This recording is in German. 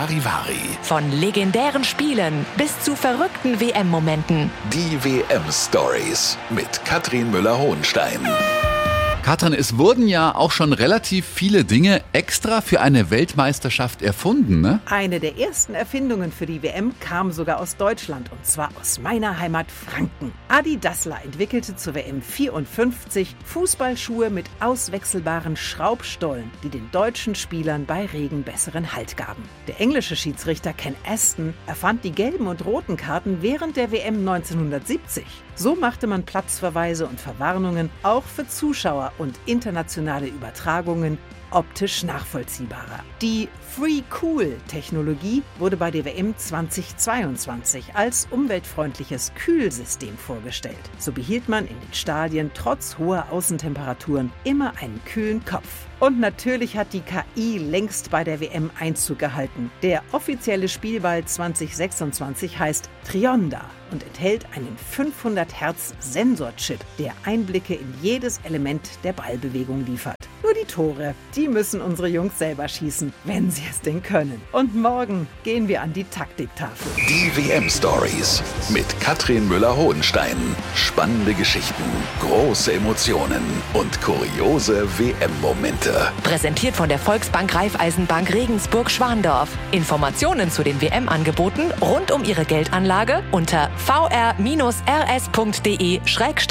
Charivari. Von legendären Spielen bis zu verrückten WM-Momenten. Die WM-Stories mit Katrin Müller-Hohenstein. Katrin, es wurden ja auch schon relativ viele Dinge extra für eine Weltmeisterschaft erfunden, ne? Eine der ersten Erfindungen für die WM kam sogar aus Deutschland, und zwar aus meiner Heimat Franken. Adi Dassler entwickelte zur WM 54 Fußballschuhe mit auswechselbaren Schraubstollen, die den deutschen Spielern bei Regen besseren Halt gaben. Der englische Schiedsrichter Ken Aston erfand die gelben und roten Karten während der WM 1970. So machte man Platzverweise und Verwarnungen auch für Zuschauer und internationale Übertragungen optisch nachvollziehbarer. Die Free-Cool-Technologie wurde bei der WM 2022 als umweltfreundliches Kühlsystem vorgestellt. So behielt man in den Stadien trotz hoher Außentemperaturen immer einen kühlen Kopf. Und natürlich hat die KI längst bei der WM Einzug gehalten. Der offizielle Spielball 2026 heißt Trionda und enthält einen 500 Hertz Sensorchip, der Einblicke in jedes Element der Ballbewegung liefert. Nur die Tore, die müssen unsere Jungs selber schießen, wenn sie es denn können. Und morgen gehen wir an die Taktiktafel. Die WM-Stories mit Katrin Müller-Hohenstein. Spannende Geschichten, große Emotionen und kuriose WM-Momente. Präsentiert von der Volksbank Raiffeisenbank Regensburg-Schwandorf. Informationen zu den WM-Angeboten rund um Ihre Geldanlage unter vr-rs.de/